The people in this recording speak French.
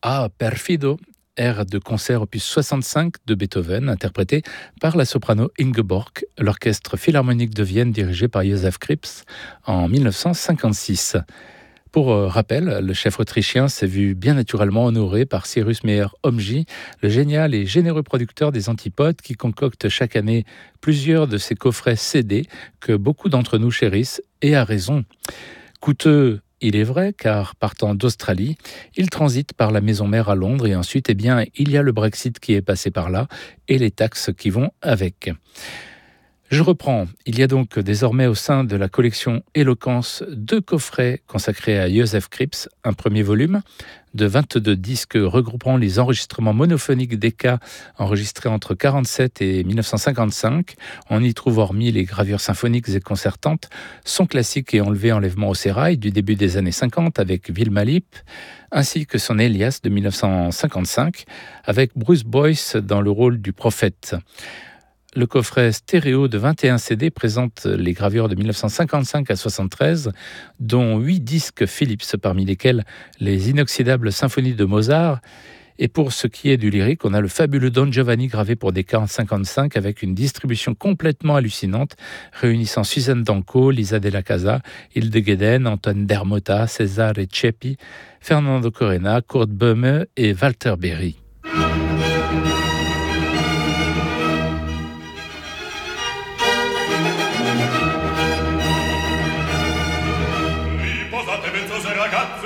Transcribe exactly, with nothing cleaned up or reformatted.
Ah, Perfido, air de concert opus soixante-cinq de Beethoven, interprété par la soprano Ingeborg, l'orchestre philharmonique de Vienne dirigé par Joseph Krips en mille neuf cent cinquante-six. Pour euh, rappel, le chef autrichien s'est vu bien naturellement honoré par Cyrus Meyer-Homji, le génial et généreux producteur des Antipodes qui concocte chaque année plusieurs de ses coffrets C D que beaucoup d'entre nous chérissent, et à raison. Coûteux, il est vrai, car partant d'Australie, il transite par la maison mère à Londres et ensuite, eh bien, il y a le Brexit qui est passé par là et les taxes qui vont avec. Je reprends. Il y a donc désormais au sein de la collection Éloquence deux coffrets consacrés à Joseph Krips, un premier volume de vingt-deux disques regroupant les enregistrements monophoniques d'E K A enregistrés entre quarante-sept et mille neuf cent cinquante-cinq. On y trouve, hormis les gravures symphoniques et concertantes, son classique et enlevé Enlèvement au sérail du début des années cinquante avec Vilma Lipp, ainsi que son Elias de mille neuf cent cinquante-cinq avec Bruce Boyce dans le rôle du prophète. Le coffret stéréo de vingt et un C D présente les gravures de mille neuf cent cinquante-cinq à soixante-treize, dont huit disques Philips, parmi lesquels les inoxydables symphonies de Mozart. Et pour ce qui est du lyrique, on a le fabuleux Don Giovanni gravé pour des K en cinquante-cinq avec une distribution complètement hallucinante, réunissant Suzanne Danko, Lisa Della Casa, Hilde Gueden, Antoine Dermota, Cesare Ceppi, Fernando Corena, Kurt Böhme et Walter Berry.